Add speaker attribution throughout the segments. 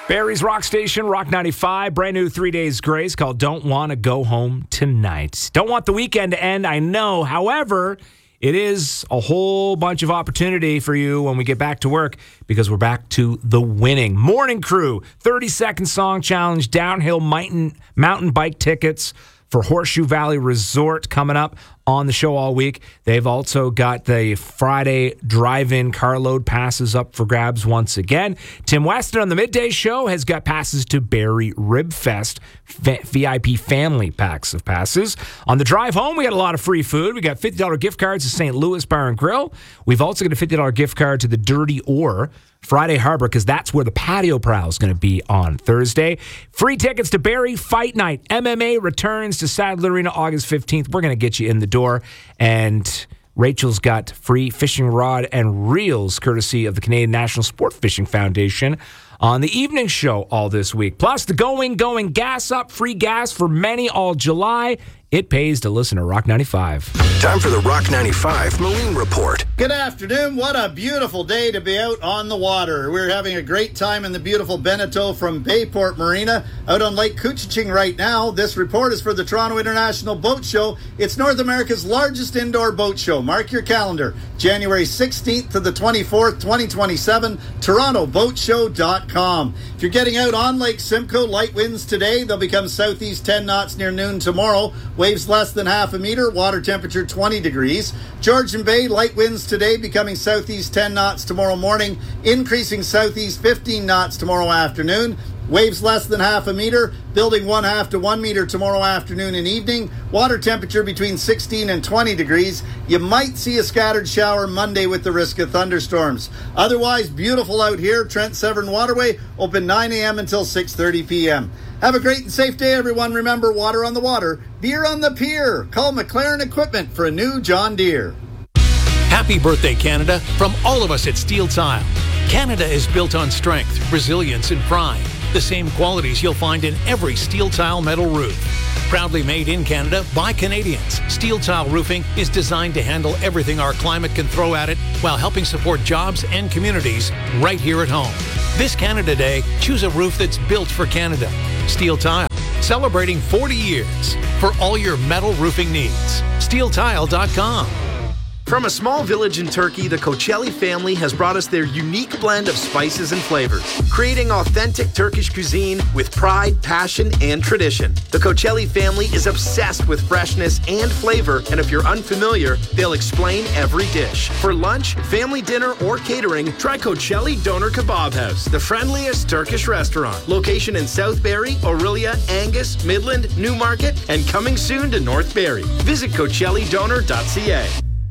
Speaker 1: Barrie's Rock Station, Rock 95, brand new 3 Days Grace called Don't Want to Go Home Tonight. Don't want the weekend to end, I know. However, it is a whole bunch of opportunity for you when we get back to work because we're back to the winning. Morning Crew, 30-second song challenge, downhill mountain bike tickets for Horseshoe Valley Resort coming up on the show all week. They've also got the Friday drive-in carload passes up for grabs once again. Tim Weston on the Midday Show has got passes to Barrie Rib Fest, VIP family packs of passes. On the drive home, we got a lot of free food. We got $50 gift cards to St. Louis Bar and Grill. We've also got a $50 gift card to the Dirty Oar Friday Harbor, because that's where the patio prowl is going to be on Thursday. Free tickets to Barrie Fight Night. MMA returns to Sadler Arena August 15th. We're going to get you in the door. And Rachel's got free fishing rod and reels courtesy of the Canadian National Sport Fishing Foundation on the evening show all this week. Plus, the going gas up, free gas for many all July. It pays to listen to Rock 95.
Speaker 2: Time for the Rock 95 Marine Report.
Speaker 3: Good afternoon. What a beautiful day to be out on the water. We're having a great time in the beautiful Beneteau from Bayport Marina out on Lake Couchiching right now. This report is for the Toronto International Boat Show. It's North America's largest indoor boat show. Mark your calendar. January 16th to the 24th, 2027, TorontoBoatShow.com. If you're getting out on Lake Simcoe, light winds today. They'll become southeast 10 knots near noon tomorrow. Waves less than half a meter, water temperature 20 degrees. Georgian Bay, light winds today, becoming southeast 10 knots tomorrow morning, increasing southeast 15 knots tomorrow afternoon. Waves less than half a meter, building 1/2 to 1 meter tomorrow afternoon and evening. Water temperature between 16 and 20 degrees. You might see a scattered shower Monday with the risk of thunderstorms. Otherwise, beautiful out here. Trent Severn Waterway, open 9 a.m. until 6:30 p.m. Have a great and safe day, everyone. Remember, water on the water, beer on the pier. Call McLaren Equipment for a new John Deere.
Speaker 4: Happy birthday, Canada, from all of us at Steel Tile. Canada is built on strength, resilience, and pride. The same qualities you'll find in every Steel Tile metal roof. Proudly made in Canada by Canadians, Steel Tile Roofing is designed to handle everything our climate can throw at it while helping support jobs and communities right here at home. This Canada Day, choose a roof that's built for Canada. Steel Tile, celebrating 40 years for all your metal roofing needs. SteelTile.com.
Speaker 5: From a small village in Turkey, the Koçelli family has brought us their unique blend of spices and flavors, creating authentic Turkish cuisine with pride, passion, and tradition. The Koçelli family is obsessed with freshness and flavor, and if you're unfamiliar, they'll explain every dish. For lunch, family dinner, or catering, try Koçelli Doner Kebab House, the friendliest Turkish restaurant. Location in South Barrie, Orillia, Angus, Midland, Newmarket, and coming soon to North Barrie. Visit CoçelliDoner.ca.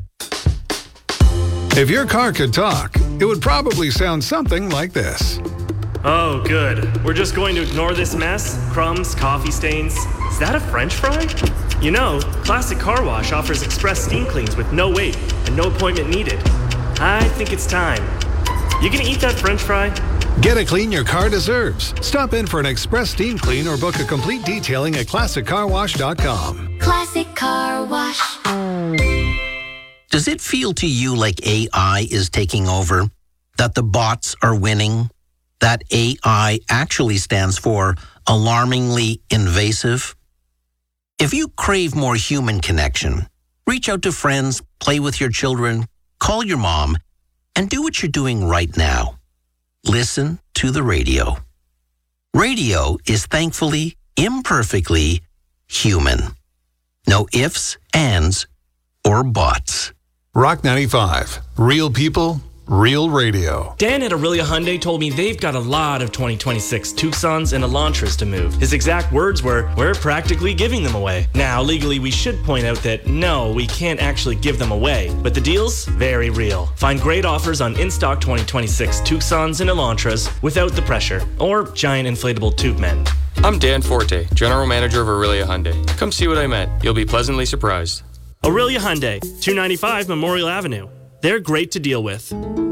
Speaker 6: If your car could talk, it would probably sound something like this.
Speaker 7: Oh, good. We're just going to ignore this mess? Crumbs, coffee stains. Is that a French fry? You know, Classic Car Wash offers express steam cleans with no wait and no appointment needed. I think it's time. You gonna eat that French fry?
Speaker 6: Get a clean your car deserves. Stop in for an express steam clean or book a complete detailing at ClassicCarWash.com.
Speaker 8: Classic Car Wash.
Speaker 9: Does it feel to you like AI is taking over? That the bots are winning? That AI actually stands for alarmingly invasive? If you crave more human connection, reach out to friends, play with your children, call your mom, and do what you're doing right now. Listen to the radio. Radio is thankfully, imperfectly human. No ifs, ands, or buts.
Speaker 6: Rock 95. Real people, real radio.
Speaker 7: Dan at Orillia Hyundai told me they've got a lot of 2026 Tucsons and Elantras to move. His exact words were, "We're practically giving them away." Now, legally, we should point out that no, we can't actually give them away. But the deal's very real. Find great offers on in-stock 2026 Tucsons and Elantras without the pressure or giant inflatable tube men.
Speaker 10: I'm Dan Forte, General Manager of Orillia Hyundai. Come see what I meant. You'll be pleasantly surprised.
Speaker 7: Orillia Hyundai, 295 Memorial Avenue. They're great to deal with.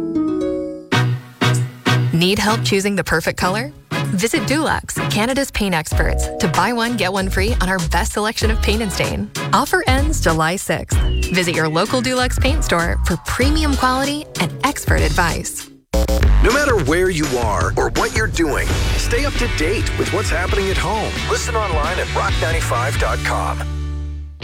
Speaker 11: Need help choosing the perfect color? Visit Dulux, Canada's paint experts, to buy one, get one free on our best selection of paint and stain. Offer ends July 6th. Visit your local Dulux paint store for premium quality and expert advice.
Speaker 2: No matter where you are or what you're doing, stay up to date with what's happening at home. Listen online at rock95.com.